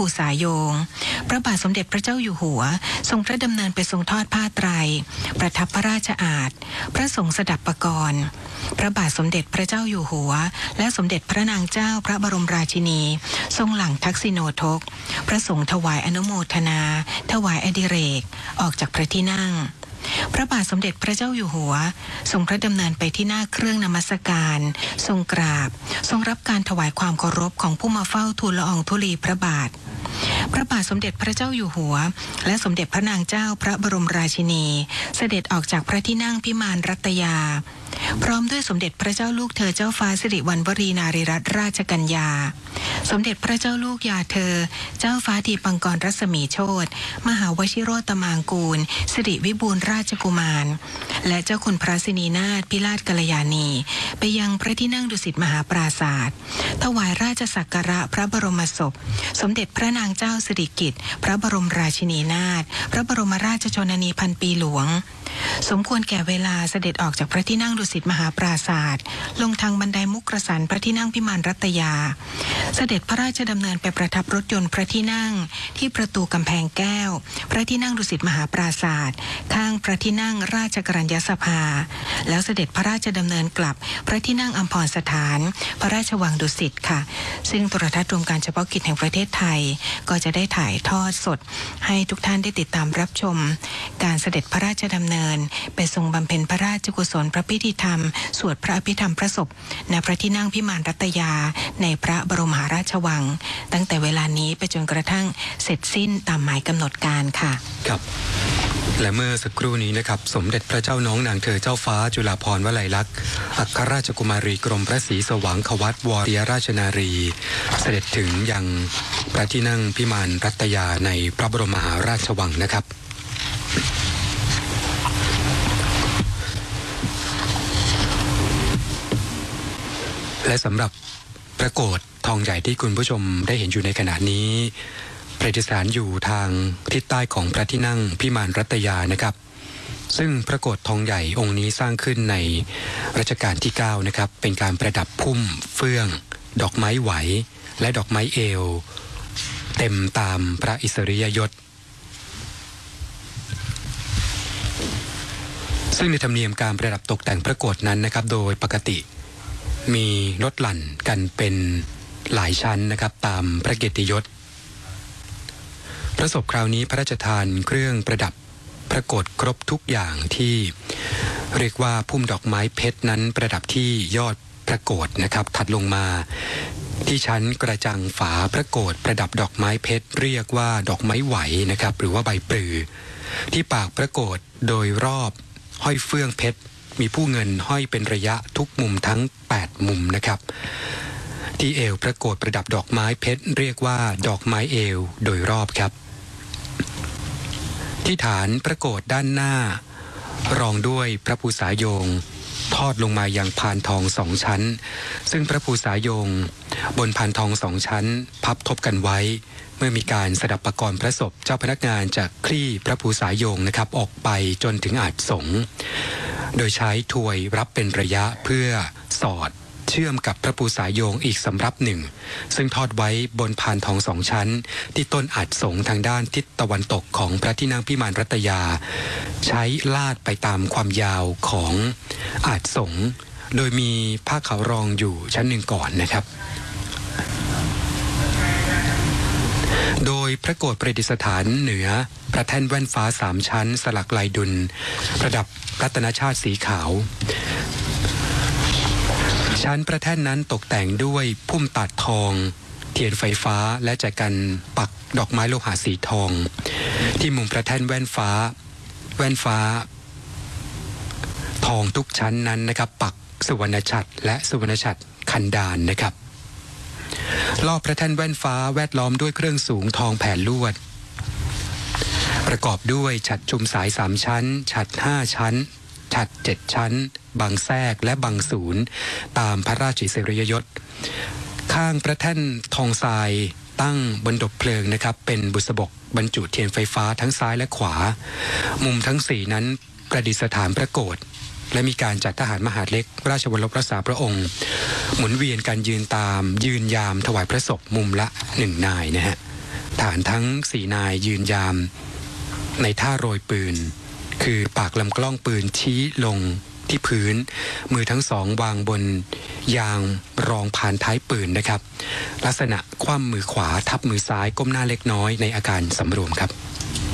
ภูษาโยงพระบาทสมเด็จพระเจ้าอยู่หัวทรงพระดำเนินไปทรงทอดผ้าไตรประทับพระราชอาสน์พระสงฆ์สดับปกรณ์พระบาทสมเด็จพระเจ้าอยู่หัวและสมเด็จพระนางเจ้าพระบรมราชินีทรงหลั่งทักษิโนทกพระสงฆ์ถวายอนุโมทนาถวายอดิเรกออกจากพระที่นั่งพระบาทสมเด็จพระเจ้าอยู่หัวทรงพระดำเนินไปที่หน้าเครื่องนมัสการทรงกราบทรงรับการถวายความเคารพของผู้มาเฝ้าทูลละอองธุลีพระบาทพระบาทสมเด็จพระเจ้าอยู่หัวและสมเด็จพระนางเจ้าพระบรมราชินีเสด็จออกจากพระที่นั่งพิมานรัตยาพร้อมด้วยสมเด็จพระเจ้าลูกเธอเจ้าฟ้าสิริวัณวรีนารีรัตนราชกัญญาสมเด็จพระเจ้าลูกยาเธอเจ้าฟ้าทีปังกรรัศมีโชติมหาวชิโรตมางกูลสิริวิบูลย์ราชกุมารและเจ้าคุณพระสินีนาถพิราชกัลยาณีไปยังพระที่นั่งดุสิตมหาปราศาสตร์ถวายราชสักการะพระบรมศพสมเด็จพระนางเจ้าสิริกิติ์พระบรมราชินีนาถพระบรมราชชนนีพันปีหลวงสมควรแก่เวลาเสด็จออกจากพระที่นั่งดุสิตมหาปราศาสตร์ลงทางบันไดมุกกสันพระที่นั่งพิมานรัตยาเสด็จพระราชดำเนินไปประทับรถยนต์พระที่นั่งที่ประตูกำแพงแก้วพระที่นั่งดุสิตมหาปราศาสตร์ข้างพระที่นั่งราชกรัญญสภาแล้วเสด็จพระราชดำเนินกลับพระที่นั่งอัมพรสถานพระราชวังดุสิตค่ะซึ่งโทรทัศน์รวมการเฉพาะกิจแห่งประเทศไทยก็จะได้ถ่ายทอดสดให้ทุกท่านได้ติดตามรับชมการเสด็จพระราชดำเนินไปทรงบำเพ็ญพระราชกุศลพระพิธีธรรมสวดพระอภิธรรมพระศพณพระที่นั่งพิมานรัตยาในพระบรมมหาราชวังตั้งแต่เวลานี้ไปจนกระทั่งเสร็จสิ้นตามหมายกำหนดการค่ะครับและเมื่อสักครู่นี้นะครับสมเด็จพระเจ้าน้องนางเธอเจ้าฟ้าจุฬาภรณ์วลัยลักษณ์อัครราชกุมารีกรมพระศรีสว่างควัตวรียราชนารีเสด็จถึงยังพระที่นั่งพิมานรัตยาในพระบรมมหาราชวังนะครับและสำหรับพระโกฐทองใหญ่ที่คุณผู้ชมได้เห็นอยู่ในขณะนี้ประดิษฐานอยู่ทางทิศใต้ของพระที่นั่งพิมานรัตยานะครับซึ่งพระโกฐทองใหญ่องค์นี้สร้างขึ้นในรัชกาลที่9นะครับเป็นการประดับพุ่มเฟื่องดอกไม้ไหวและดอกไม้เอวเต็มตามพระอิสริยยศซึ่งในธรรมเนียมการประดับตกแต่งพระโกฐนั้นนะครับโดยปกติมีลดหลั่นกันเป็นหลายชั้นนะครับตามพระเกียรติยศพระศพคราวนี้พระราชทานเครื่องประดับพระโกฐครบทุกอย่างที่เรียกว่าพุ่มดอกไม้เพชรนั้นประดับที่ยอดพระโกฐนะครับถัดลงมาที่ชั้นกระจังฝาพระโกฐประดับดอกไม้เพชรเรียกว่าดอกไม้ไหวนะครับหรือว่าใบปลือที่ปากพระโกฐโดยรอบห้อยเฟื่องเพชรมีผู้เงินห้อยเป็นระยะทุกมุมทั้ง8มุมนะครับที่เอวพระโกฐประดับดอกไม้เพชรเรียกว่าดอกไม้เอวโดยรอบครับที่ฐานพระโกฐด้านหน้ารองด้วยพระภูษาโยงทอดลงมายังพานทอง2ชั้นซึ่งพระภูษาโยงบนพานทอง2ชั้นพับทบกันไว้เมื่อมีการสดับประกรณ์พระศพเจ้าพนักงานจะคลี่พระภูษาโยงนะครับออกไปจนถึงอาสน์สงฆ์โดยใช้ถวยรับเป็นระยะเพื่อสอดเชื่อมกับพระภูษาโยงอีกสำรับหนึ่งซึ่งทอดไว้บนพานทอง2ชั้นที่ต้นอาสน์สงฆ์ทางด้านทิศตะวันตกของพระที่นั่งพิมานรัตยาใช้ลาดไปตามความยาวของอาสน์สงฆ์โดยมีผ้าขาวรองอยู่ชั้นหนึ่งก่อนนะครับโดยพระโกฐประดิษฐานเหนือพระแท่นแว่นฟ้า3ชั้นสลักลายดุลประดับรัตนชาติสีขาวชั้นพระแท่นนั้นตกแต่งด้วยพุ่มตัดทองเทียนไฟฟ้าและแจกันปักดอกไม้โลหะสีทองที่มุมพระแท่นแว่นฟ้าทองทุกชั้นนั้นนะครับปักสุวรรณฉัตรและสุวรรณฉัตรคันดานนะครับรอบพระแท่นแว่นฟ้าแวดล้อมด้วยเครื่องสูงทองแผ่นลวดประกอบด้วยฉัตรชุมสาย3ชั้นฉัตร5ชั้นฉัตร7ชั้นบางแทรกและบางศูนย์ตามพระราชอิสริยยศข้างพระแท่นทองทรายตั้งบนดบเพลิงนะครับเป็นบุษบกบรรจุเทียนไฟฟ้าทั้งซ้ายและขวามุมทั้ง4นั้นประดิษฐานพระโกฐและมีการจัดทหารมหาดเล็กราชวรลบรักษาพระองค์หมุนเวียนการยืนยามถวายพระศพมุมละ1นายนะฮะฐานทั้ง4นายยืนยามในท่าโรยปืนคือปากลำกล้องปืนชี้ลงที่พื้นมือทั้งสองวางบนยางรองผ่านท้ายปืนนะครับลักษณะคว่ำมือขวาทับมือซ้ายก้มหน้าเล็กน้อยในอาการสำรวมครับ